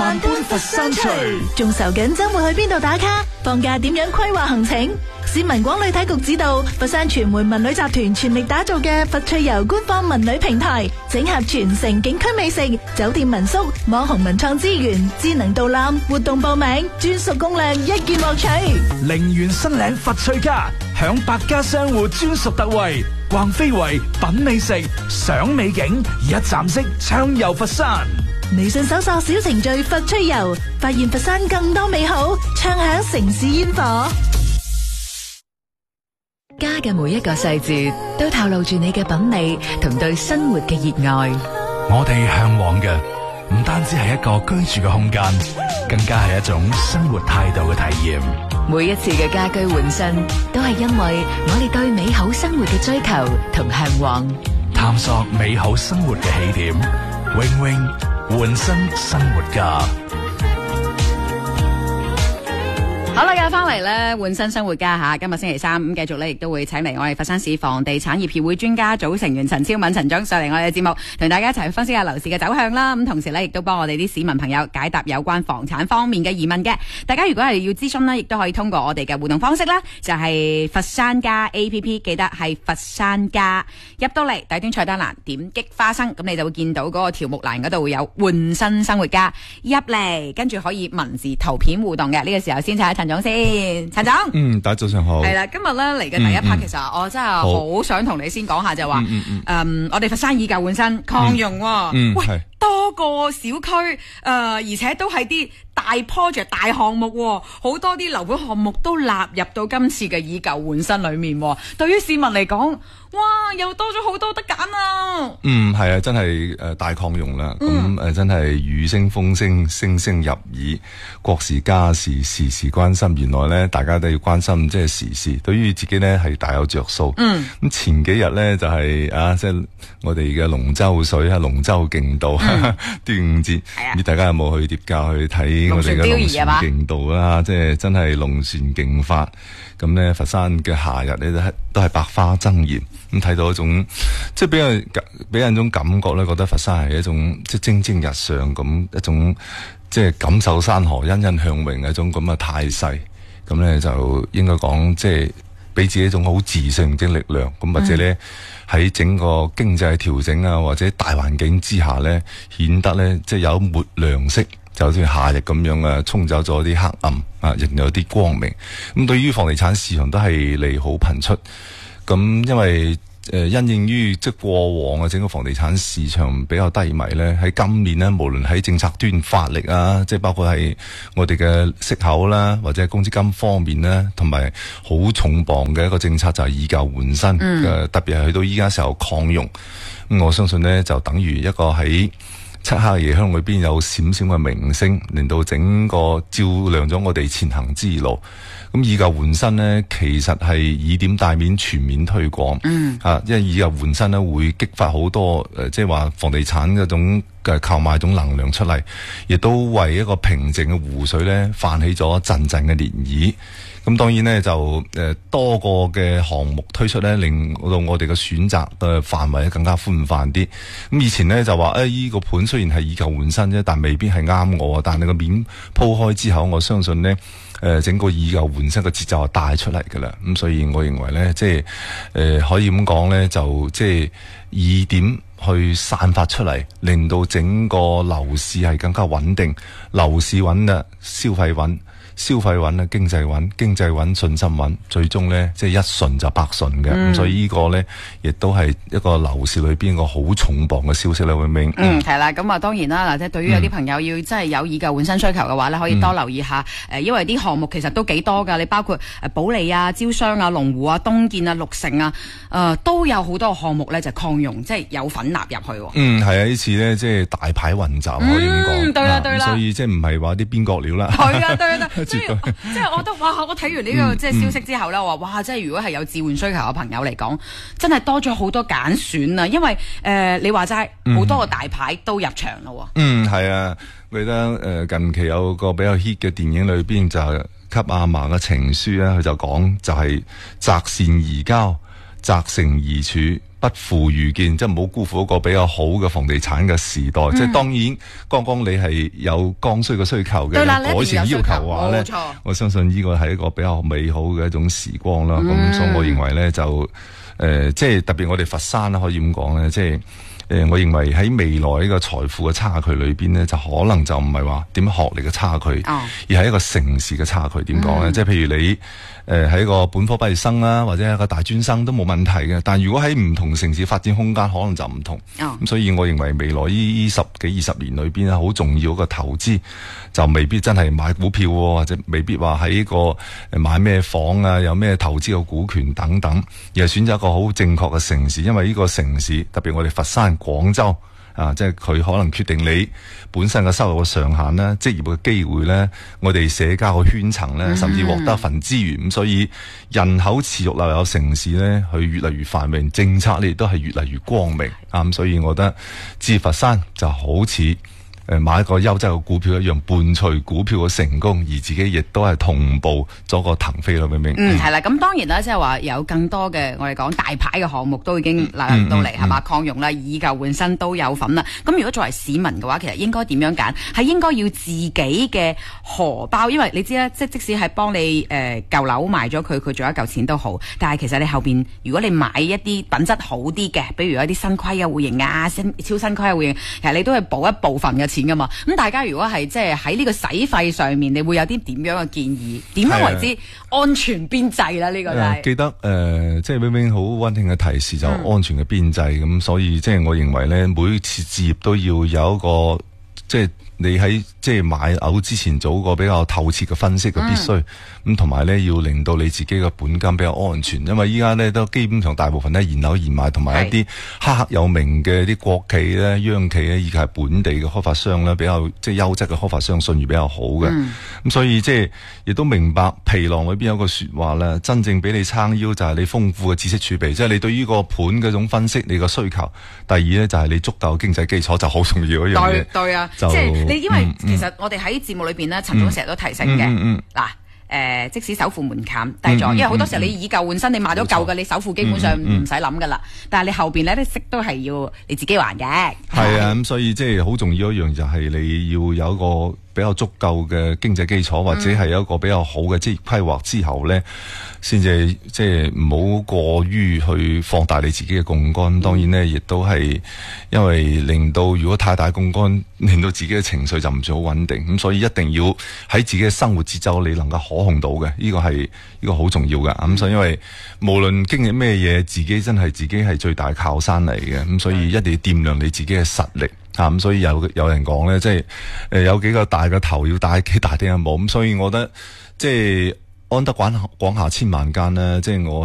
萬般佛山趣， 仲愁緊周末去邊度打卡？放假點樣規劃行程？市民廣旅體局指導，佛山傳媒文旅集團全力打造嘅佛趣遊官方文旅平台，整合全城景區美食、酒店民宿、網紅文創資源、智能導覽、活動報名、專屬攻略一鍵獲取。 陵園新嶺佛趣家，享百家商戶專屬特惠，逛非遺、品美食、賞美景，一站式暢遊佛山。 微信搜索小程序佛趣遊，發現佛山更多美好，暢享城市煙火。 家嘅每一個細節都透露住你嘅品味同對生活嘅熱愛。 我哋向往嘅唔單止係一個居住嘅空間，更加係一種生活態度嘅體驗。 每一次嘅家居換新，都係因為我哋對美好生活嘅追求同向往。 探索美好生活嘅起點，永永換新生活家。 好啦，翻嚟咧，換新生活家吓，今日星期三咁，繼續咧亦都會請嚟我哋佛山市房地產業協會專家組成員陳超敏陳總上嚟我哋嘅節目，同大家一齊去分析下樓市嘅走向啦。咁同時咧，亦都幫我哋啲市民朋友解答有關房產方面嘅疑問嘅。大家如果係要諮詢呢，亦都可以通過我哋嘅互動方式啦，就係佛山家 APP， 記得係佛山家，入到嚟底端菜單欄點擊花生，咁你就會見到嗰個條目欄嗰度會有換新生活家，入嚟跟住可以文字圖片互動嘅。呢個時候先請陳總先，陳總， 大家早上好。 係啦，今日咧嚟嘅第一 part，其實我真係好想同你先講下，就話，我哋佛山以舊換新，擴容，喂，多個小區，而且都係啲大 project 大項目，好多啲樓盤項目都納入到今次嘅以舊換新裏面。對於市民嚟講，哇，又多咗好多得揀啊！ 係啊，真係大擴容啦。咁真係雨聲風聲，聲聲入耳，國事家事，時時關心。原來咧，大家都要關心即係時事，對於自己咧係大有着數。咁前幾日咧就係即係我哋嘅龍舟水啊，龍舟競渡，端午節，唔知大家有冇去疊駕去睇我哋嘅龍船競渡啦？即係真係龍船競發。咁咧，佛山嘅夏日咧都係百花爭艷，咁睇到一種即係俾人一種感覺咧，覺得佛山係一種即係蒸蒸日上咁一種即係錦繡山河、欣欣向榮嘅一種咁嘅態勢。咁咧就應該講即係俾自己一種好自信嘅力量。咁或者咧喺整個經濟調整啊，或者大環境之下咧，顯得咧即係有抹亮色。就好似夏日咁樣啊，沖走咗啲黑暗啊，仍有啲光明。咁對於房地產市場都係利好頻出。咁因為因應於即係過往嘅整個房地產市場比較低迷咧，喺今年咧，無論喺政策端發力啊，即係包括係我哋嘅息口啦，或者係公積金方面咧，同埋好重磅嘅一個政策就係以舊換新。特別係去到依家時候擴容。咁我相信咧，就等於一個喺漆黑夜鄉裏邊有閃閃嘅明星，令到整個照亮咗我哋前行之路。咁以舊換新呢，其實係以點帶面全面推廣。因為以舊換新呢，會激發好多即係話房地產嗰種嘅購買種能量出嚟，亦都為一個平靜嘅湖水呢泛起咗陣陣嘅漣漪。咁當然呢，就多個嘅項目推出呢，令到我哋嘅選擇嘅範圍更加寬泛啲。咁以前呢，就話依個盤雖然係以舊換新啫，但未必係啱我。但你個面鋪開之後，我相信呢，整個以舊換新嘅節奏係帶出嚟㗎啦。咁所以我認為呢，即係可以咁講呢，就即係以點去散發出嚟，令到整個樓市係更加穩定。樓市穩啊，消費穩。消費穩啊，經濟穩，經濟穩，信心穩，最終咧即係一順就百順嘅。咁所以呢個咧亦都係一個樓市裏邊一個好重磅嘅消息啦，永明。 係啦，咁啊當然啦，嗱，即係對於有啲朋友要真係有以舊換新需求嘅話咧，可以多留意下。因為啲項目其實都幾多噶，你包括保利啊、招商啊、龍湖啊、東建啊、綠城啊，都有好多項目咧就擴容，即係有份納入去。 係啊，呢次咧即係大牌雲集，可以咁講。對啦對啦，所以即係唔係話啲邊角料啦。係啊，對啦。即係我覺得哇！我睇完呢個即係消息之後咧，我話哇！即係如果係有置換需求嘅朋友嚟講，真係多咗好多揀選啊！因為你話齋好多個大牌都入場咯。 係啊，我記得近期有個比較 hit 嘅電影裏邊就係給阿嫲嘅情書咧，佢就講就係擇善而交，擇誠而處， 不負遇見，即係唔好辜負一個比較好嘅房地產嘅時代。即係當然，剛剛你係有剛需嘅需求嘅改善要求嘅話咧，我相信呢個係一個比較美好嘅一種時光啦。咁所以我認為咧就即係特別我哋佛山啦，可以咁講咧，即係。我認為喺未來呢個財富嘅差距裏邊咧，就可能就唔係話點學歷嘅差距，而係一個城市嘅差距。點講咧？即係譬如你係一個本科畢業生啦，或者係一個大專生都冇問題嘅。但如果喺唔同城市發展空間，可能就唔同。咁所以我認為未來呢10幾20年裏邊咧，好重要嘅投資就未必真係買股票，或者未必話喺個買咩房啊，有咩投資嘅股權等等，而係選擇一個好正確嘅城市，因為呢個城市特別我哋佛山、廣州啊，即係佢可能決定你本身嘅收入嘅上限咧、職業嘅機會咧、我哋社交嘅圈層咧，甚至獲得一份資源。咁所以人口持續留有城市咧，佢越嚟越繁榮，政策咧亦都係越嚟越光明啊。咁所以我覺得置佛山就好似買一個優質嘅股票一樣，伴隨股票嘅成功，而自己亦都係同步咗個騰飛咯，明唔明？ 係啦，咁當然啦，即係話有更多嘅我哋講大牌嘅項目都已經納入到嚟，係嘛？擴容啦，以舊換新都有份啦。咁如果作為市民嘅話，其實應該點樣揀？係應該要自己嘅荷包，因為你知啦，即使係幫你舊樓賣咗佢做一嚿錢都好，但係其實你後邊如果你買一啲品質好啲嘅，比如一啲新規嘅戶型啊、超新規嘅戶型，其實你都係補一部分嘅錢噶嘛。咁大家如果係即係喺呢個使費上面，你會有啲點樣嘅建議？點樣為之安全邊際啦？呢個就係記得即係冰冰好溫馨嘅提示，就安全嘅邊際。咁所以即係我認為咧，每次置業都要有一個即係你喺即係買樓之前做一個比較透徹嘅分析嘅必須。咁同埋咧，要令到你自己嘅本金比較安全，因為依家咧都基本上大部分咧現樓現賣，同埋一啲赫有名嘅啲國企咧、央企咧，以及係本地嘅開發商咧，比較即係優質嘅開發商，信譽比較好嘅。咁所以即係亦都明白皮囊裏邊有個說話咧，真正俾你撐腰就係你豐富嘅知識儲備，即係你對於個盤嗰種分析，你個需求。第二咧就係你足夠經濟基礎，就好重要一樣嘢。 對啊，即係你因為其實我哋喺節目裏邊咧，陳總成日都提醒嘅嗱。即使首付門檻低咗，因為好多時候你以舊換新，你買咗舊嘅，你首付基本上唔使諗噶啦。但係你後邊咧啲息都係要你自己還嘅。 係啊，咁所以即係好重要一樣就係你要有一個比較足夠嘅經濟基礎，或者係有一個比較好嘅職業規劃之後咧，先至即係唔好過於去放大你自己嘅槓桿。當然咧，亦都係因為令到如果太大槓桿，令到自己嘅情緒就唔算好穩定。咁所以一定要喺自己嘅生活節奏你能夠可控到嘅，呢個係呢個好重要嘅。咁所以因為無論經歷咩嘢，自己真係自己係最大靠山嚟嘅。咁所以一定要掂量你自己嘅實力。咁所以有人講咧，即係有幾個大嘅頭要戴幾大頂嘅帽。咁所以我覺得即係安得廣廈千萬間咧，即係我。